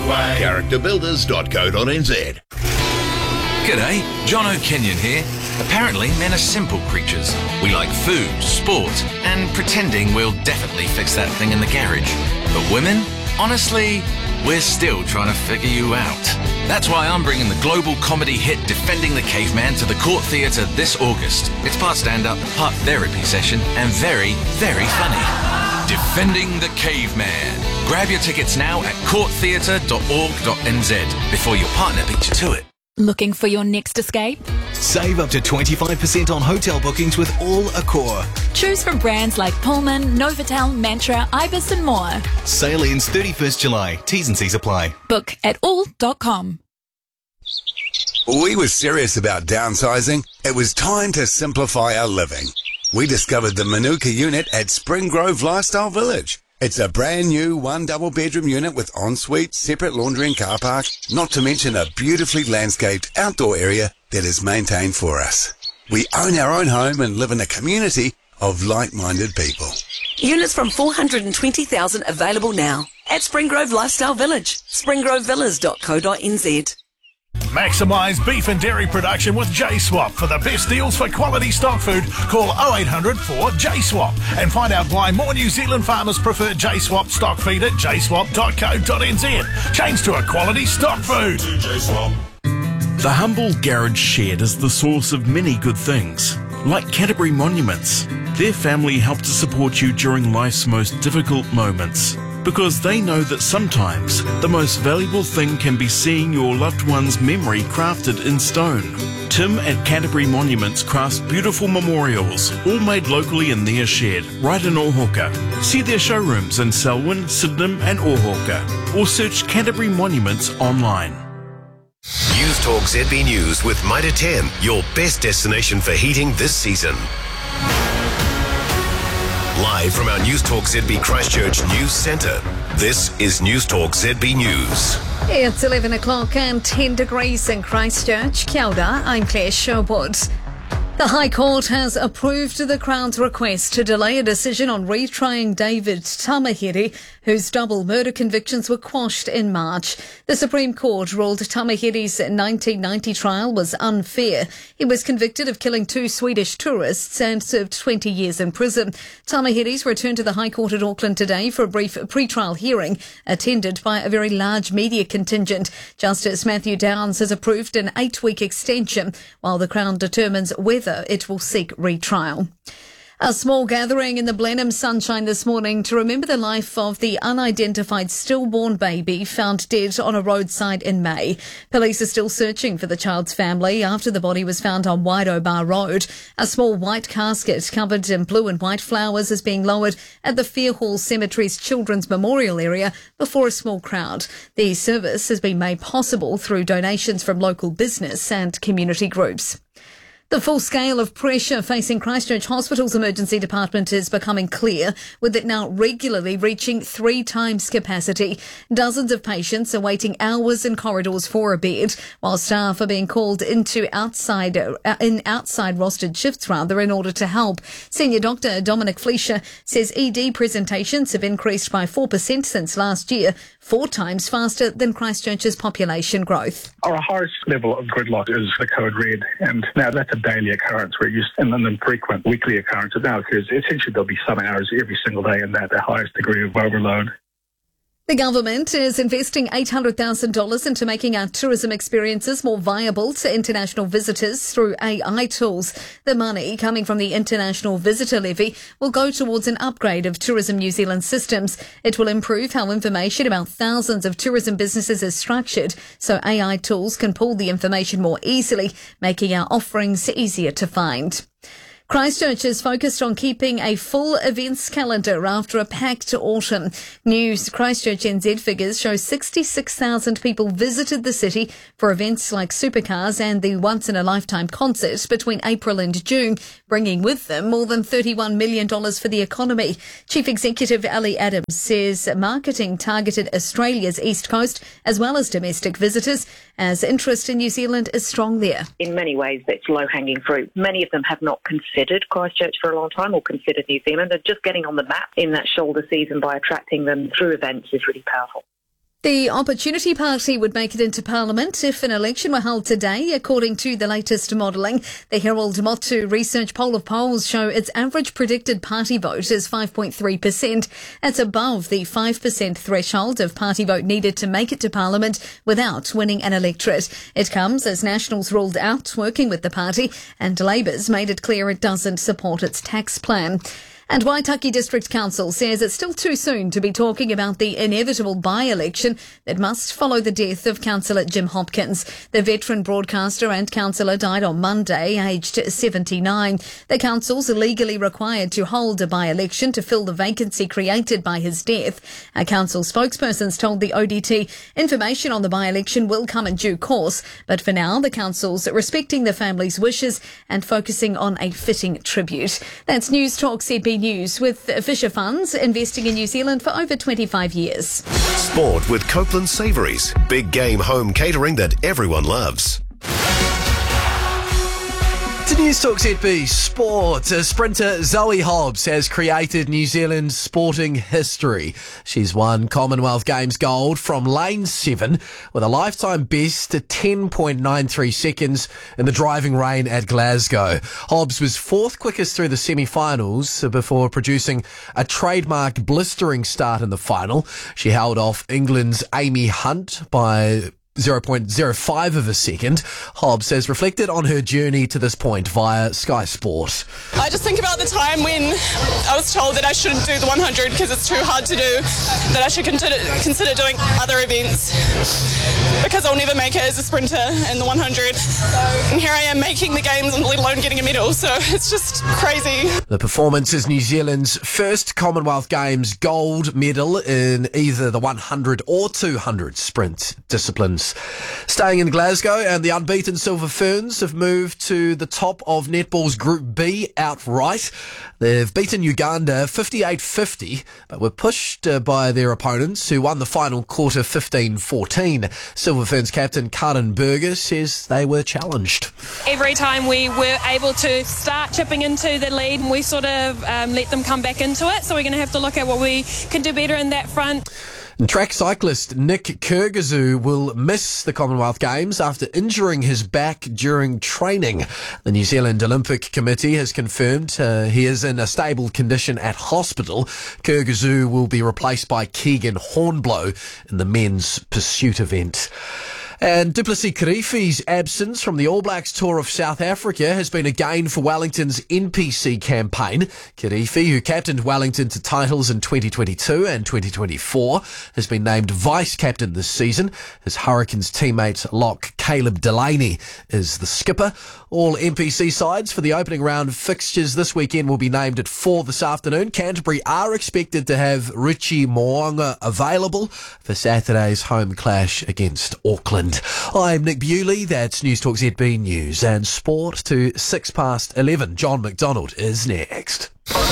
Characterbuilders.co.nz. G'day, John O'Kenyon here. Apparently, men are simple creatures. We like food, sport, and pretending we'll definitely fix that thing in the garage. But women? Honestly, we're still trying to figure you out. That's why I'm bringing the global comedy hit Defending the Caveman to the Court Theatre this August. It's part stand-up, part therapy session, and very, very funny. Defending the Caveman. Grab your tickets now at courttheatre.org.nz before your partner beats you to it. Looking for your next escape? Save up to 25% on hotel bookings with All Accor. Choose from brands like Pullman, Novotel, Mantra, Ibis and more. Sale ends 31st July. T's and C's apply. Book at all.com. We were serious about downsizing. It was time to simplify our living. We discovered the Manuka unit at Spring Grove Lifestyle Village. It's a brand new 1 double bedroom unit with ensuite, separate laundry and car park, not to mention a beautifully landscaped outdoor area that is maintained for us. We own our own home and live in a community of like-minded people. Units from $420,000 available now at Spring Grove Lifestyle Village, springgrovevillas.co.nz. Maximise beef and dairy production with J-Swap. For the best deals for quality stock food, call 0800 4JSWAP and find out why more New Zealand farmers prefer J-Swap stock feed at jswap.co.nz. Change to a quality stock food. The humble garage shed is the source of many good things, like Canterbury Monuments. Their family help to support you during life's most difficult moments, because they know that sometimes the most valuable thing can be seeing your loved one's memory crafted in stone. Tim at Canterbury Monuments crafts beautiful memorials, all made locally in their shed, right in Ōhauka. See their showrooms in Selwyn, Sydenham and Ōhauka, or search Canterbury Monuments online. News Talk ZB News with Mitre 10, your best destination for heating this season. Live from our News Talk ZB Christchurch News Centre, this is News Talk ZB News. It's 11 o'clock and 10 degrees in Christchurch. Kia ora, I'm Claire Sherwood. The High Court has approved the Crown's request to delay a decision on retrying David Tamihere, whose double murder convictions were quashed in March. The Supreme Court ruled Tamihere's 1990 trial was unfair. He was convicted of killing 2 Swedish tourists and served 20 years in prison. Tamihere's returned to the High Court at Auckland today for a brief pre-trial hearing, attended by a very large media contingent. Justice Matthew Downs has approved an 8-week extension, while the Crown determines whether it will seek retrial. A small gathering in the Blenheim Sunshine this morning to remember the life of the unidentified stillborn baby found dead on a roadside in May. Police are still searching for the child's family after the body was found on Wairobar Road. A small white casket covered in blue and white flowers is being lowered at the Fairhall Cemetery's Children's Memorial area before a small crowd. The service has been made possible through donations from local business and community groups. The full scale of pressure facing Christchurch Hospital's emergency department is becoming clear, with it now regularly reaching 3 times capacity. Dozens of patients are waiting hours in corridors for a bed, while staff are being called into outside rostered shifts in order to help. Senior Dr. Dominic Fleischer says ED presentations have increased by 4% since last year, 4 times faster than Christchurch's population growth. Our highest level of gridlock is the code red, and now that's a daily occurrence. We're used to an infrequent weekly occurrence. It now occurs essentially there'll be some hours every single day, and that the highest degree of overload. The government is investing $800,000 into making our tourism experiences more viable to international visitors through AI tools. The money coming from the International Visitor Levy will go towards an upgrade of Tourism New Zealand systems. It will improve how information about thousands of tourism businesses is structured, so AI tools can pull the information more easily, making our offerings easier to find. Christchurch is focused on keeping a full events calendar after a packed autumn. New Christchurch NZ figures show 66,000 people visited the city for events like Supercars and the once-in-a-lifetime concert between April and June, bringing with them more than $31 million for the economy. Chief Executive Ali Adams says marketing targeted Australia's east coast as well as domestic visitors, as interest in New Zealand is strong there. In many ways, that's low-hanging fruit. Many of them have not considered Christchurch for a long time or considered New Zealand, and just getting on the map in that shoulder season by attracting them through events is really powerful. The Opportunity Party would make it into Parliament if an election were held today, according to the latest modelling. The Herald Motu research poll of polls show its average predicted party vote is 5.3%. That's above the 5% threshold of party vote needed to make it to Parliament without winning an electorate. It comes as Nationals ruled out working with the party and Labour's made it clear it doesn't support its tax plan. And Waitaki District Council says it's still too soon to be talking about the inevitable by-election that must follow the death of Councillor Jim Hopkins. The veteran broadcaster and councillor died on Monday, aged 79. The council's legally required to hold a by-election to fill the vacancy created by his death. A council spokesperson's told the ODT information on the by-election will come in due course, but for now the council's respecting the family's wishes and focusing on a fitting tribute. That's News Talk ZB News with Fisher Funds investing in New Zealand for over 25 years. Sport with Copeland Savouries. Big game home catering that everyone loves. To News Talk ZB Sport, sprinter Zoe Hobbs has created New Zealand's sporting history. She's won Commonwealth Games gold from lane 7 with a lifetime best to 10.93 seconds in the driving rain at Glasgow. Hobbs was 4th quickest through the semi-finals before producing a trademark blistering start in the final. She held off England's Amy Hunt by 0.05 of a second. Hobbs has reflected on her journey to this point via Sky Sport. I just think about the time when I was told that I shouldn't do the 100 because it's too hard to do, that I should consider doing other events because I'll never make it as a sprinter in the 100. And here I am making the games and let alone getting a medal, so it's just crazy. The performance is New Zealand's first Commonwealth Games gold medal in either the 100 or 200 sprint disciplines. Staying in Glasgow, and the unbeaten Silver Ferns have moved to the top of netball's Group B outright. They've beaten Uganda 58-50, but were pushed by their opponents, who won the final quarter 15-14. Silver Ferns captain Karen Berger says they were challenged. Every time we were able to start chipping into the lead, we sort of let them come back into it, so we're going to have to look at what we can do better in that front. And track cyclist Nick Kyrgyzou will miss the Commonwealth Games after injuring his back during training. The New Zealand Olympic Committee has confirmed he is in a stable condition at hospital. Kyrgyzou will be replaced by Keegan Hornblow in the men's pursuit event. And Duplessis Kirifi's absence from the All Blacks tour of South Africa has been a gain for Wellington's NPC campaign. Kirifi, who captained Wellington to titles in 2022 and 2024, has been named vice-captain this season. His Hurricanes teammate lock Caleb Delaney is the skipper. All NPC sides for the opening round fixtures this weekend will be named at 4 this afternoon. Canterbury are expected to have Richie Mo'unga available for Saturday's home clash against Auckland. I'm Nick Bewley, that's News Talk ZB News and Sport to 11:06. John McDonald is next.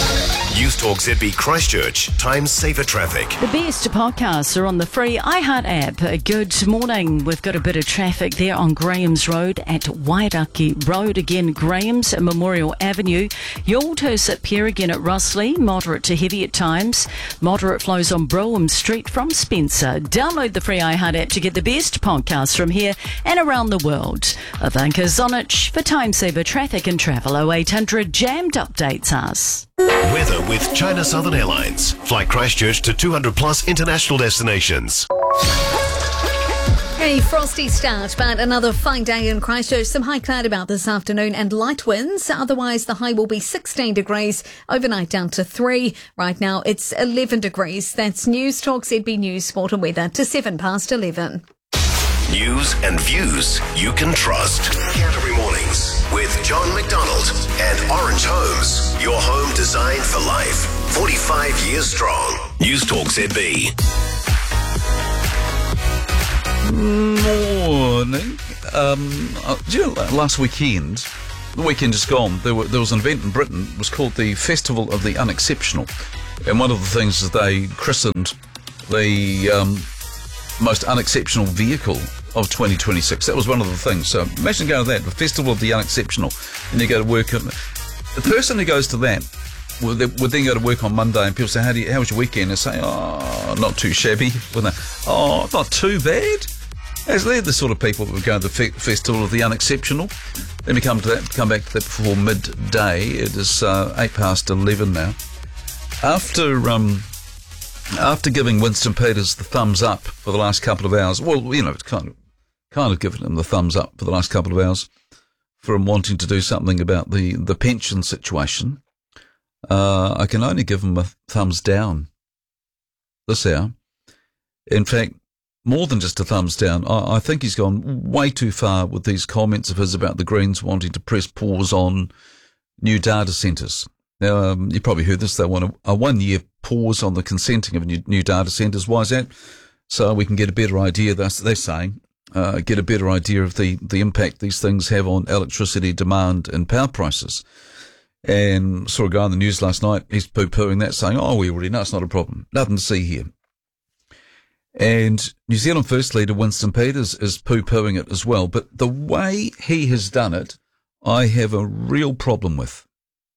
News Talk ZB Christchurch, time saver traffic. The best podcasts are on the free iHeart app. Good morning. We've got a bit of traffic there on Graham's Road at Wairaki Road. Again, Graham's Memorial Avenue. Yaldhurst at Pier again at Rossley. Moderate to heavy at times. Moderate flows on Brougham Street from Spencer. Download the free iHeart app to get the best podcasts from here and around the world. Ivanka Zonic for time saver traffic and travel. 0800 Jammed updates us. Weather with China Southern Airlines. Fly Christchurch to 200 plus international destinations. A frosty start, but another fine day in Christchurch. Some high cloud about this afternoon and light winds. Otherwise, the high will be 16 degrees. Overnight down to 3. Right now, it's 11 degrees. That's News Talk ZB News, Sport and Weather to 11:11. News and views you can trust. Canterbury Mornings with John McDonald and Orange Homes. Your home designed for life. 45 years strong. News Talk ZB. Morning. Do you know, last weekend, the weekend just gone, there was an event in Britain. It was called the Festival of the Unexceptional. And one of the things is they christened the most unexceptional vehicle of 2026. That was one of the things. So imagine going to that, the Festival of the Unexceptional, and you go to work. The person who goes to that would then go to work on Monday, and people say, how was your weekend? And say, oh, not too shabby. Oh, not too bad. As they're the sort of people that would go to the Festival of the Unexceptional. Let me come back to that before midday. It is 11:08 now. After giving Winston Peters the thumbs up for the last couple of hours, well, it's kind of given him the thumbs up for the last couple of hours for him wanting to do something about the pension situation, I can only give him a thumbs down this hour. In fact, more than just a thumbs down, I think he's gone way too far with these comments of his about the Greens wanting to press pause on new data centres. Now, you probably heard this. They want a 1-year pause on the consenting of new data centres. Why is that? So we can get a better idea, they're saying, get a better idea of the impact these things have on electricity demand and power prices. And saw a guy on the news last night, he's poo-pooing that, saying, we already know it's not a problem. Nothing to see here. And New Zealand First Leader Winston Peters is poo-pooing it as well. But the way he has done it, I have a real problem with.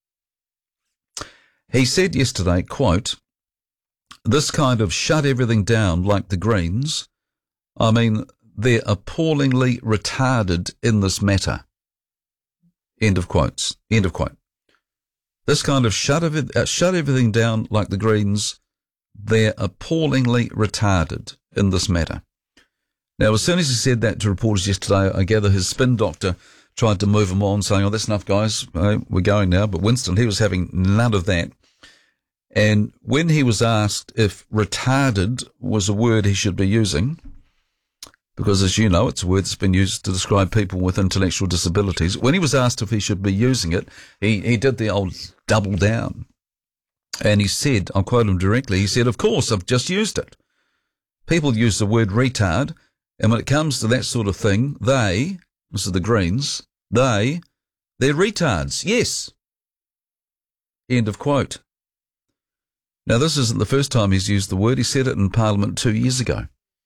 He said yesterday, quote, this kind of shut everything down like the Greens, I mean, they're appallingly retarded in this matter. End of quotes. End of quote. This kind of shut everything down like the Greens, they're appallingly retarded in this matter. Now, as soon as he said that to reporters yesterday, I gather his spin doctor tried to move him on, saying, that's enough, guys. We're going now. But Winston, he was having none of that. And when he was asked if retarded was a word he should be using, because as you know, it's a word that's been used to describe people with intellectual disabilities. When he was asked if he should be using it, he did the old double down. And he said, I'll quote him directly, he said, of course, I've just used it. People use the word retard, and when it comes to that sort of thing, this is the Greens, they're retards, yes. End of quote. Now, this isn't the first time he's used the word. He said it in Parliament 2 years ago.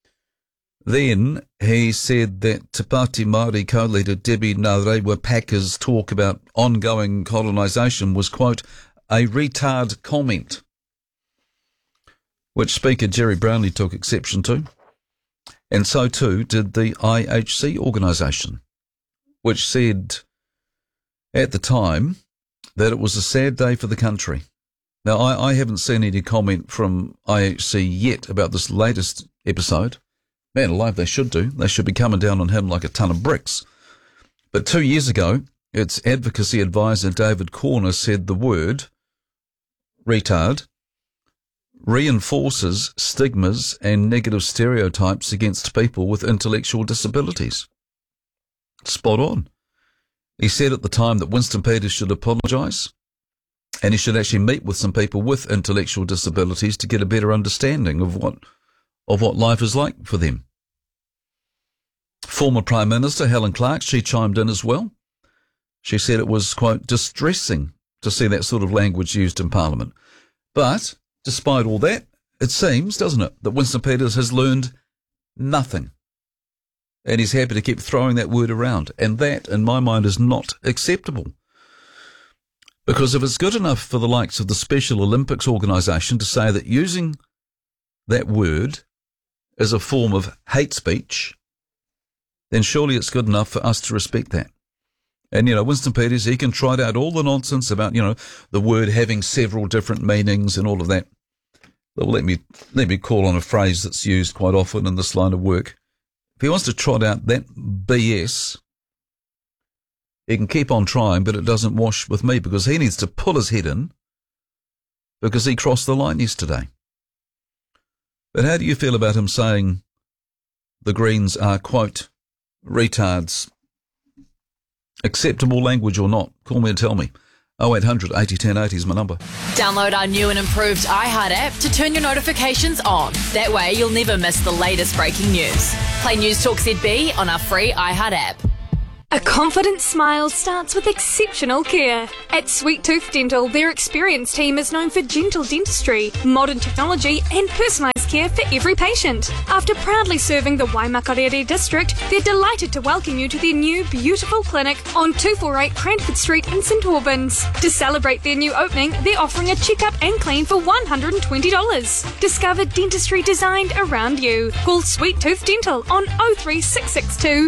Then he said that Te Pāti Māori co-leader Debbie Ngarewa Paker's talk about ongoing colonisation was, quote, a retard comment, which Speaker Jerry Brownlee took exception to, and so too did the IHC organisation, which said at the time that it was a sad day for the country. Now, I haven't seen any comment from IHC yet about this latest episode. Man alive, they should do. They should be coming down on him like a ton of bricks. But 2 years ago, its advocacy advisor David Corner said the word retard reinforces stigmas and negative stereotypes against people with intellectual disabilities. Spot on. He said at the time that Winston Peters should apologise, and he should actually meet with some people with intellectual disabilities to get a better understanding of what life is like for them. Former Prime Minister Helen Clark, she chimed in as well. She said it was, quote, distressing to see that sort of language used in Parliament. But, despite all that, it seems, doesn't it, that Winston Peters has learned nothing. And he's happy to keep throwing that word around. And that, in my mind, is not acceptable. Because if it's good enough for the likes of the Special Olympics organisation to say that using that word as a form of hate speech, then surely it's good enough for us to respect that. And, Winston Peters, he can trot out all the nonsense about, the word having several different meanings and all of that. Well, let me call on a phrase that's used quite often in this line of work. If he wants to trot out that BS, he can keep on trying, but it doesn't wash with me because he needs to pull his head in because he crossed the line yesterday. But how do you feel about him saying the Greens are, quote, retards? Acceptable language or not? Call me and tell me. 0800 80 10 80 is my number. Download our new and improved iHeart app to turn your notifications on. That way you'll never miss the latest breaking news. Play News Talk ZB on our free iHeart app. A confident smile starts with exceptional care. At Sweet Tooth Dental, their experienced team is known for gentle dentistry, modern technology and personalised care for every patient. After proudly serving the Waimakarere district, they're delighted to welcome you to their new beautiful clinic on 248 Cranford Street in St Albans. To celebrate their new opening, they're offering a checkup and clean for $120. Discover dentistry designed around you. Call Sweet Tooth Dental on 03662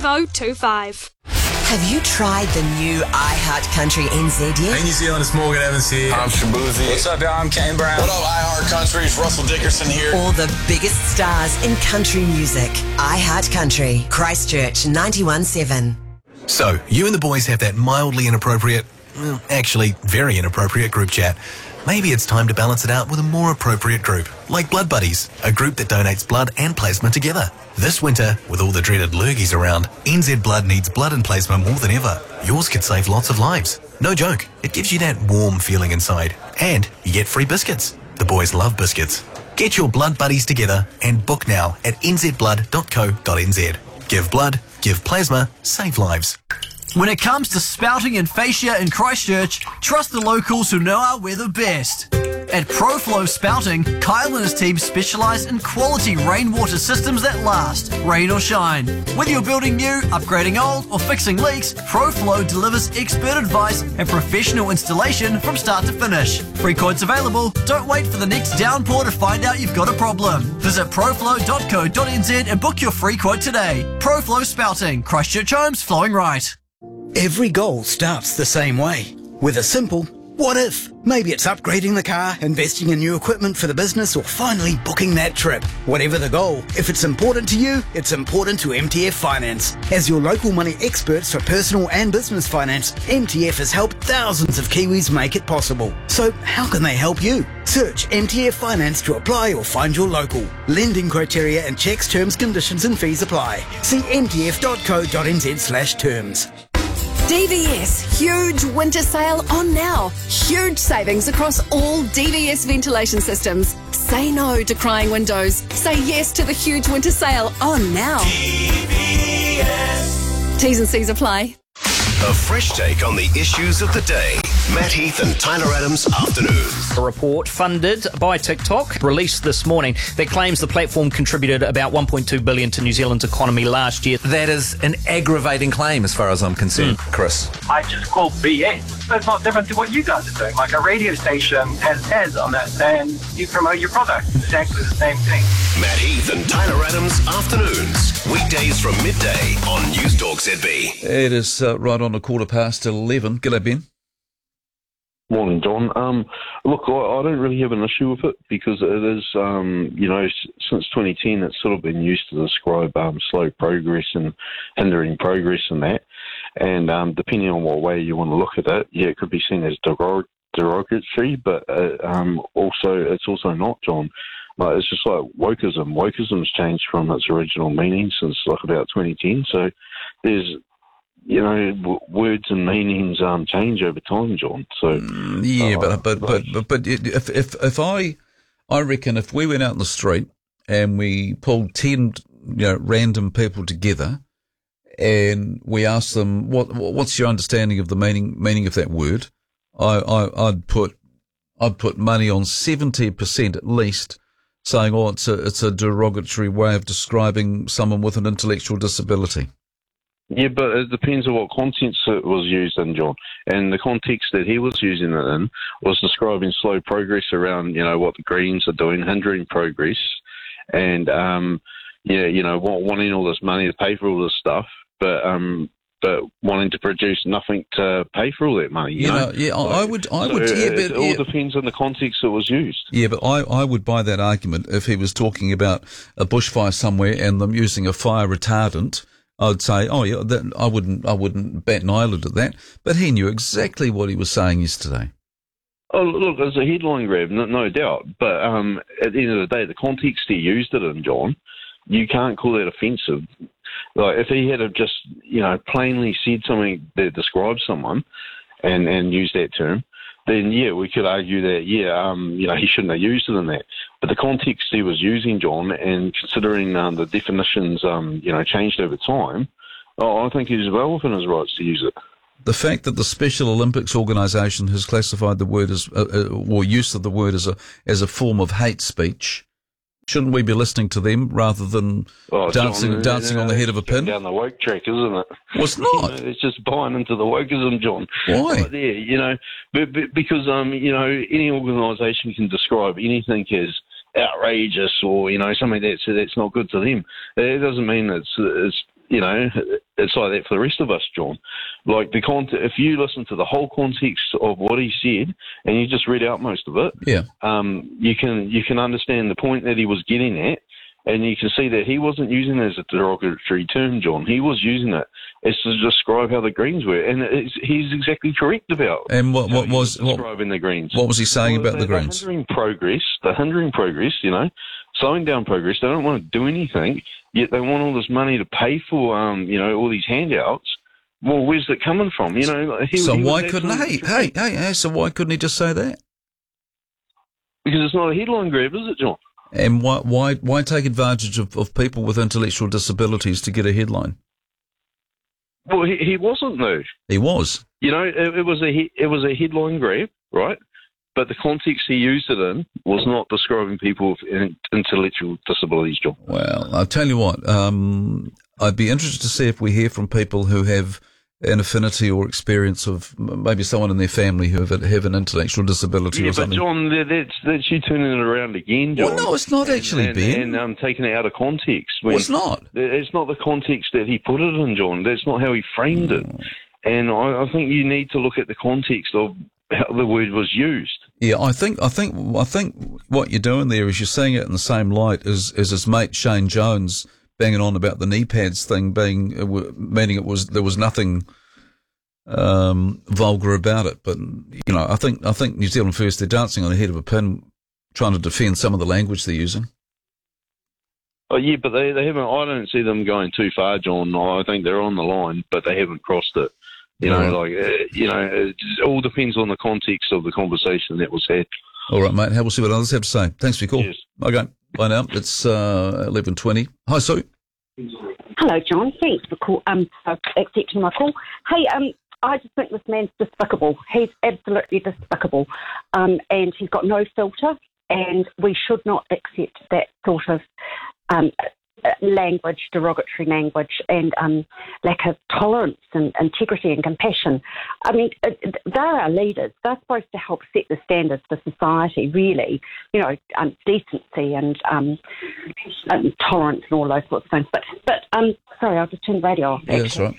5025. Have you tried the new iHeart Country NZ yet? Hey New Zealand, it's Morgan Evans here. I'm Shabuzi. What's up, y'all? I'm Kane Brown. What up, iHeart Country? It's Russell Dickerson here. All the biggest stars in country music. iHeart Country, Christchurch 91.7. So, you and the boys have that mildly inappropriate, well, actually very inappropriate group chat. Maybe it's time to balance it out with a more appropriate group, like Blood Buddies, a group that donates blood and plasma together. This winter, with all the dreaded lurgies around, NZ Blood needs blood and plasma more than ever. Yours could save lots of lives. No joke, it gives you that warm feeling inside. And you get free biscuits. The boys love biscuits. Get your Blood Buddies together and book now at nzblood.co.nz. Give blood, give plasma, save lives. When it comes to spouting and fascia in Christchurch, trust the locals who know our weather best. At ProFlow Spouting, Kyle and his team specialise in quality rainwater systems that last, rain or shine. Whether you're building new, upgrading old, or fixing leaks, ProFlow delivers expert advice and professional installation from start to finish. Free quotes available. Don't wait for the next downpour to find out you've got a problem. Visit proflow.co.nz and book your free quote today. ProFlow Spouting, Christchurch homes flowing right. Every goal starts the same way, with a simple what if. Maybe it's upgrading the car, investing in new equipment for the business, or finally booking that trip. Whatever the goal, if it's important to you, it's important to MTF Finance. As your local money experts for personal and business finance, MTF has helped thousands of Kiwis make it possible. So how can they help you? Search MTF Finance to apply or find your local. Lending criteria and checks, terms, conditions and fees apply. See mtf.co.nz/terms. DVS, huge winter sale on now. Huge savings across all DVS ventilation systems. Say no to crying windows. Say yes to the huge winter sale on now. DVS. T's and C's apply. A fresh take on the issues of the day. Matt Heath and Tyler Adams Afternoons. A report funded by TikTok released this morning that claims the platform contributed about $1.2 billion to New Zealand's economy last year. That is an aggravating claim as far as I'm concerned. Chris. I just call BS. It's not different to what you guys are doing. Like a radio station has ads on it and you promote your product. It's exactly the same thing. Matt Heath and Tyler Adams Afternoons. Weekdays from midday on News Talk ZB. It is right on 11:15. G'day, Ben. Morning, John. Look, I don't really have an issue with it because it is, since 2010, it's sort of been used to describe slow progress and hindering progress and that. And depending on what way you want to look at it, yeah, it could be seen as derogatory, but it's also not, John. Like, it's just like wokeism. Wokeism's changed from its original meaning since like about 2010. So there's words and meanings change over time, John. So yeah, but if I reckon if we went out in the street and we pulled 10 random people together and we asked them what's your understanding of the meaning of that word, I'd put money on 70% at least, saying it's a derogatory way of describing someone with an intellectual disability. Yeah, but it depends on what context it was used in, John. And the context that he was using it in was describing slow progress around, what the Greens are doing, hindering progress, and wanting all this money to pay for all this stuff, but wanting to produce nothing to pay for all that money. It all depends on the context it was used. Yeah, but I would buy that argument if he was talking about a bushfire somewhere and them using a fire retardant. I'd say, I wouldn't bat an eyelid at that. But he knew exactly what he was saying yesterday. Oh, look, it's a headline grab, no doubt. But at the end of the day, the context he used it in, John, you can't call that offensive. Like, if he had just, plainly said something that describes someone and used that term, then, yeah, we could argue that, he shouldn't have used it in that. But the context he was using, John, and considering the definitions, changed over time, I think he's well within his rights to use it. The fact that the Special Olympics organisation has classified the word as, or use of the word as a form of hate speech, shouldn't we be listening to them rather than dancing on the head of a pin? Down the woke track, isn't it? Well, it's not. It's just buying into the wokeism, John. Why? Right there, because any organisation can describe anything as outrageous or something that's not good to them. It doesn't mean it's it's like that for the rest of us, John. Like if you listen to the whole context of what he said, and you just read out most of it, you can understand the point that he was getting at, and you can see that he wasn't using it as a derogatory term, John. He was using it as to describe how the Greens were, and he's exactly correct about. And what was describing the Greens? What was he saying about the Greens? The hindering progress, slowing down progress. They don't want to do anything, yet they want all this money to pay for, all these handouts. Well, where's it coming from? So why couldn't he just say that? Because it's not a headline grab, is it, John? And why take advantage of people with intellectual disabilities to get a headline? Well, he wasn't though. He was. It was a headline grab, right? But the context he used it in was not describing people with intellectual disabilities, John. Well, I'll tell you what. I'd be interested to see if we hear from people who have an affinity or experience of maybe someone in their family who have an intellectual disability or something. Yeah, but John, that's you turning it around again, John. Well, no, it's not actually, Ben. And taking it out of context. Well, it's not. It's not the context that he put it in, John. That's not how he framed it. And I think you need to look at the context of how the word was used. Yeah, I think what you're doing there is you're seeing it in the same light as his mate Shane Jones banging on about the knee pads thing meaning there was nothing vulgar about it. But I think New Zealand First, they're dancing on the head of a pin, trying to defend some of the language they're using. Oh yeah, but they haven't. I don't see them going too far, John. I think they're on the line, but they haven't crossed it. It all depends on the context of the conversation that was had. All right, mate. We'll see what others have to say. Thanks for your call. Cheers. Okay, bye now. It's 11:20. Hi, Sue. Hello, John. Thanks for accepting my call. Hey, I just think this man's despicable. He's absolutely despicable, and he's got no filter. And we should not accept that sort of language, derogatory language, and lack of tolerance and integrity and compassion. I mean, they're our leaders. They're supposed to help set the standards for society, really, decency and tolerance and all those sorts of things. But sorry, I'll just turn the radio off. Yeah, that's right.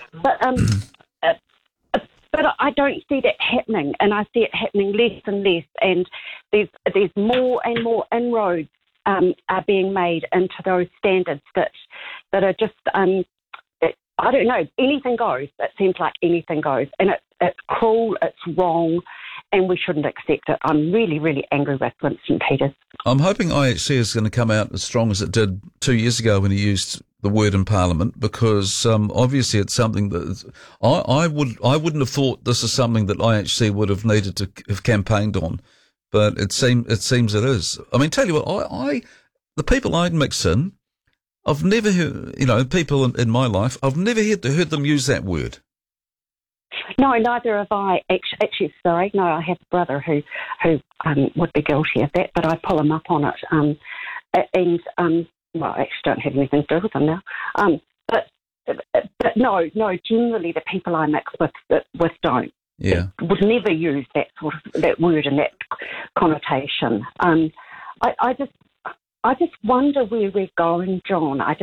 But I don't see that happening, and I see it happening less and less, and there's more and more inroads are being made into those standards that are just, I don't know, anything goes. It seems like anything goes, and it's cruel, it's wrong, and we shouldn't accept it. I'm really, really angry with Winston Peters. I'm hoping IHC is going to come out as strong as it did 2 years ago when he used the word in Parliament, because obviously it's something that I wouldn't have thought this is something that IHC would have needed to have campaigned on, but it seems it is. I mean, tell you what, the people I'd mix in, I've never heard, people in my life, I've never heard them use that word. No, neither have I. Actually, sorry. No, I have a brother who would be guilty of that, but I pull him up on it. Well, I actually don't have anything to do with them now. But no, generally the people I mix with don't. Yeah. Would never use that word and that connotation. I just wonder where we're going, John. I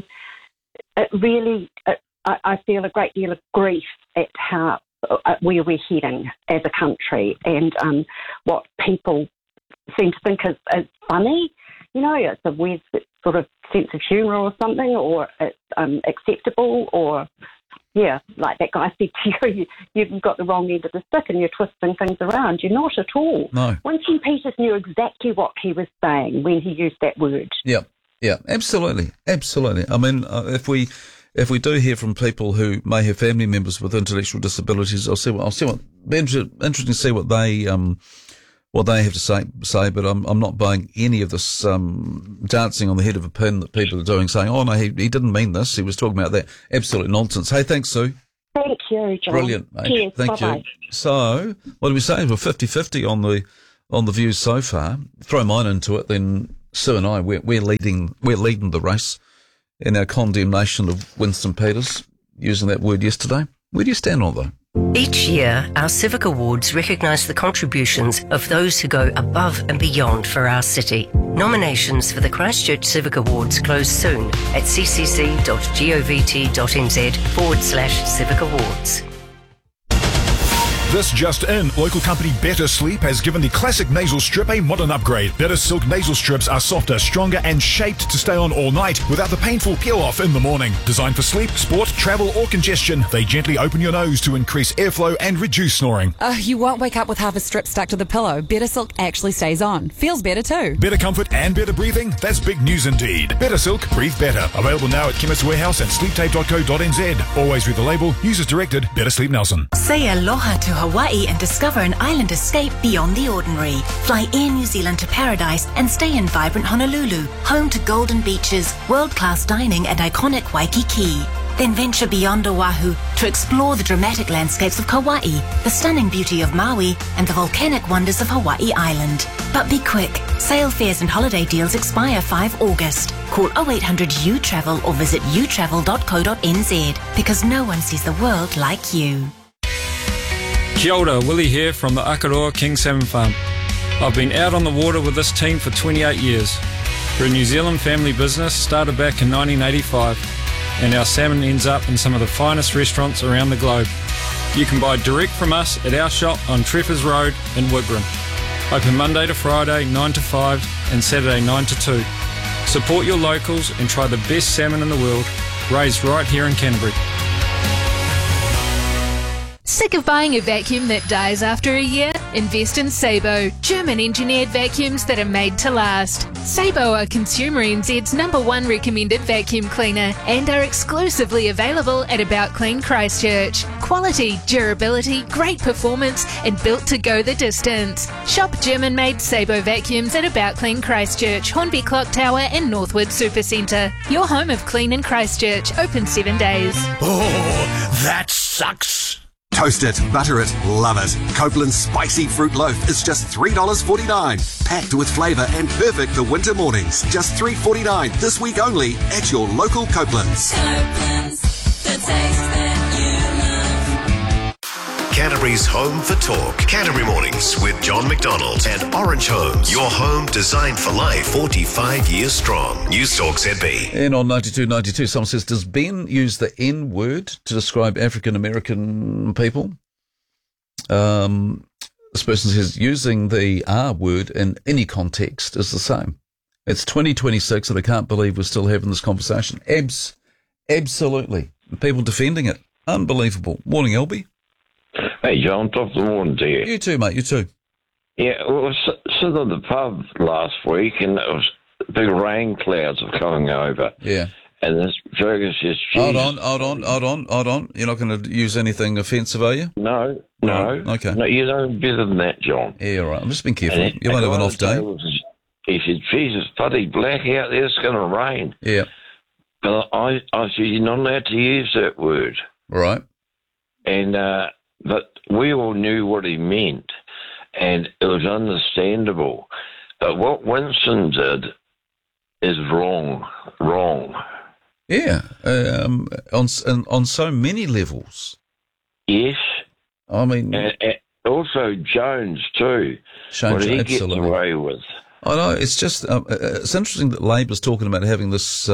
feel a great deal of grief at how where we're heading as a country, and what people seem to think is funny. It's a weird sort of sense of humour or something, or it's acceptable, or, like that guy said to you, you've got the wrong end of the stick and you're twisting things around. You're not at all. No. Winston Peters knew exactly what he was saying when he used that word. Yeah, absolutely. I mean, if we do hear from people who may have family members with intellectual disabilities, I'll see what be interesting to see what they what they have to say, but I'm not buying any of this dancing on the head of a pin that people are doing, saying, oh, no, he didn't mean this. He was talking about that. Absolute nonsense. Hey, thanks, Sue. Thank you, John. Brilliant, mate. Cheers. Thank Bye-bye. you. So, what do we say? We're 50-50 on the views so far. Throw mine into it, then Sue and I, we're leading the race in our condemnation of Winston Peters, using that word yesterday. Where do you stand on that? Each year, our Civic Awards recognise the contributions of those who go above and beyond for our city. Nominations for the Christchurch Civic Awards close soon at ccc.govt.nz/Civic Awards. This just in, local company Better Sleep has given the classic nasal strip a modern upgrade. Better Silk nasal strips are softer, stronger and shaped to stay on all night without the painful peel-off in the morning. Designed for sleep, sport, travel or congestion, they gently open your nose to increase airflow and reduce snoring. You won't wake up with half a strip stuck to the pillow. Better Silk actually stays on. Feels better too. Better comfort and better breathing? That's big news indeed. Better Silk, breathe better. Available now at Chemist Warehouse and sleeptape.co.nz. Always read the label. Use as directed. Better Sleep Nelson. Say aloha to Hawaii and discover an island escape beyond the ordinary. Fly Air New Zealand to paradise and stay in vibrant Honolulu, home to golden beaches, world-class dining and iconic Waikiki. Then venture beyond Oahu to explore the dramatic landscapes of Kauai, the stunning beauty of Maui and the volcanic wonders of Hawaii Island. But be quick, sail fares and holiday deals expire 5 August. Call 0800 U-Travel or visit utravel.co.nz because no one sees the world like you. Kia ora, Willie here from the Akaroa King Salmon Farm. I've been out on the water with this team for 28 years. We're a New Zealand family business started back in 1985 and our salmon ends up in some of the finest restaurants around the globe. You can buy direct from us at our shop on Treffers Road in Wigram. Open Monday to Friday 9 to 5 and Saturday 9 to 2. Support your locals and try the best salmon in the world, raised right here in Canterbury. Sick of buying a vacuum that dies after a year? Invest in Sabo, German-engineered vacuums that are made to last. Sabo are Consumer NZ's #1 recommended vacuum cleaner and are exclusively available at About Clean Christchurch. Quality, durability, great performance and built to go the distance. Shop German-made Sabo vacuums at About Clean Christchurch, Hornby Clock Tower and Northwood Supercentre. Your home of clean in Christchurch, open 7 days. Oh, that sucks. Toast it, butter it, love it. Copeland's Spicy Fruit Loaf is just $3.49. Packed with flavour and perfect for winter mornings. Just $3.49 this week only at your local Copeland's. Copeland's, the taste that you love. Canterbury's home for talk. Canterbury Mornings with John McDonald and Orange Homes. Your home designed for life, 45 years strong. News Talk ZB. And on 92.92, someone says, does Ben use the N word to describe African American people? This person says, using the R word in any context is the same. It's 2026 and I can't believe we're still having this conversation. Absolutely. People defending it. Unbelievable. Morning, Elby. Hey, John, top of the morning to you. You too, mate, you too. Yeah, well, I was sitting at the pub last week and it was big rain clouds were coming over. Yeah. And this Fergus says, Hold on. You're not going to use anything offensive, are you? No. Okay. No, you know better than that, John. Yeah, all right. I'm just being careful. You might have an off day. He said, Jesus, bloody black out there, it's going to rain. Yeah. But I said, you're not allowed to use that word. Right. And, but we all knew what he meant, and it was understandable. But what Winston did is wrong. Yeah, on so many levels. Yes. I mean... And also Jones, too. What he gets away with. I know, it's just... it's interesting that Labor's talking about having this...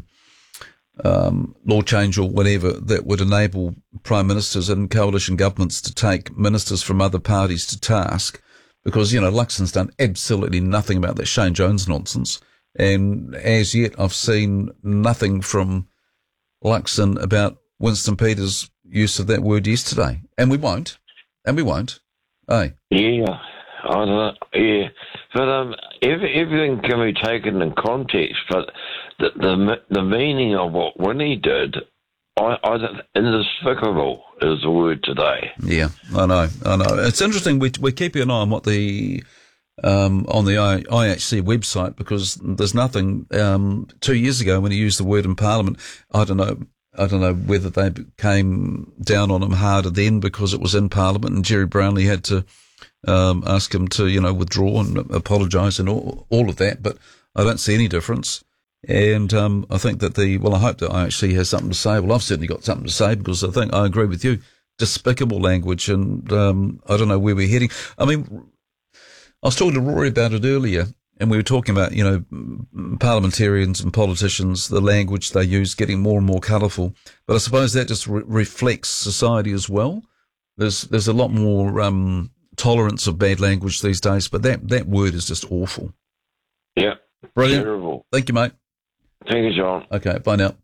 law change or whatever that would enable prime ministers and coalition governments to take ministers from other parties to task because, Luxon's done absolutely nothing about that Shane Jones nonsense. And as yet, I've seen nothing from Luxon about Winston Peters' use of that word yesterday. And we won't. Hey. Yeah. I don't know. Yeah. But everything can be taken in context, but the meaning of what Winnie did, indespicable is the word today. Yeah, I know. It's interesting. We're keeping an eye on what the on the IHC website, because there's nothing. 2 years ago, when he used the word in Parliament, I don't know whether they came down on him harder then because it was in Parliament, and Jerry Brownlee had to ask him to, withdraw and apologise and all of that. But I don't see any difference. And I think that I hope that IHC has something to say. Well, I've certainly got something to say, because I think I agree with you. Despicable language, and I don't know where we're heading. I mean, I was talking to Rory about it earlier, and we were talking about, parliamentarians and politicians, the language they use getting more and more colourful. But I suppose that just reflects society as well. There's a lot more tolerance of bad language these days, but that word is just awful. Yeah. Brilliant. Terrible. Thank you, mate. Thank you, John. Okay, bye now.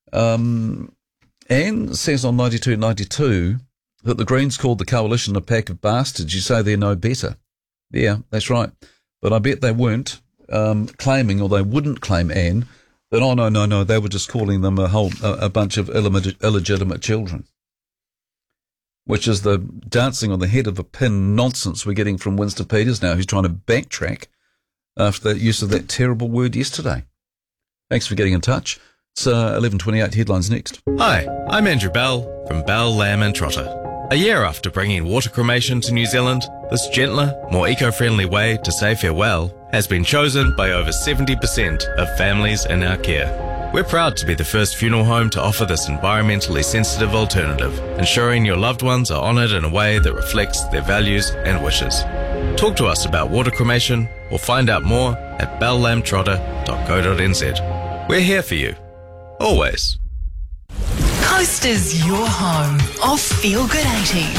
Anne says on 92.92 that the Greens called the Coalition a pack of bastards. You say they're no better. Yeah, that's right. But I bet they weren't claiming, or they wouldn't claim, Anne, that, oh, no, they were just calling them a bunch of illegitimate children, which is the dancing on the head of a pin nonsense we're getting from Winston Peters now, who's trying to backtrack after the use of that terrible word yesterday. Thanks for getting in touch. It's 11:28, headlines next. Hi, I'm Andrew Bell from Bell, Lamb and Trotter. A year after bringing water cremation to New Zealand, this gentler, more eco-friendly way to say farewell has been chosen by over 70% of families in our care. We're proud to be the first funeral home to offer this environmentally sensitive alternative, ensuring your loved ones are honoured in a way that reflects their values and wishes. Talk to us about water cremation or find out more at belllambtrotter.co.nz. We're here for you. Always. Coast is your home of Feel Good 80s.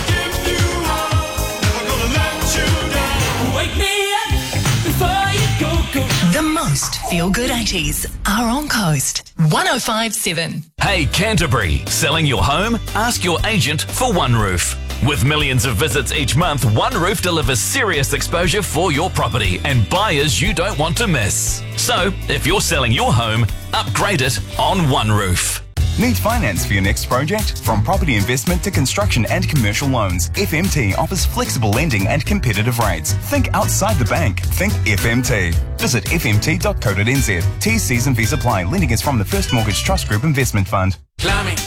Wake me up before you go. The most Feel Good 80s are on Coast 105.7. Hey Canterbury, selling your home? Ask your agent for One Roof. With millions of visits each month, One Roof delivers serious exposure for your property and buyers you don't want to miss. So, if you're selling your home, upgrade it on One Roof. Need finance for your next project? From property investment to construction and commercial loans, FMT offers flexible lending and competitive rates. Think outside the bank. Think FMT. Visit fmt.co.nz. T's, C's and V's apply. Lending is from the First Mortgage Trust Group Investment Fund. Climbing